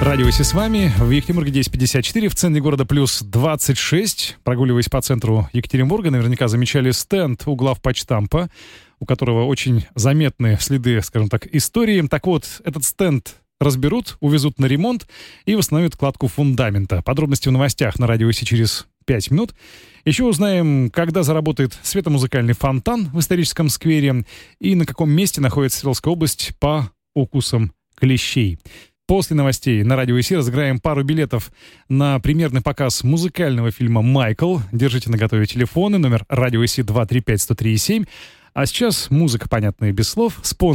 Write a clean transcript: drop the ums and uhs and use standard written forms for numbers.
Радио Си с вами. В Екатеринбурге 10:54, в центре города плюс 26. Прогуливаясь по центру Екатеринбурга, наверняка замечали стенд у главпочтампа, у которого очень заметны следы, скажем так, истории. Так вот, этот стенд разберут, увезут на ремонт и восстановят кладку фундамента. Подробности в новостях на Радио Си через 5 минут. Еще узнаем, когда заработает светомузыкальный фонтан в историческом сквере и на каком месте находится Свердловская область по укусам клещей. После новостей на Радио Си разыграем пару билетов на премьерный показ музыкального фильма «Майкл». Держите наготове телефоны, номер Радио Си 235-103-7. А сейчас музыка, понятная без слов.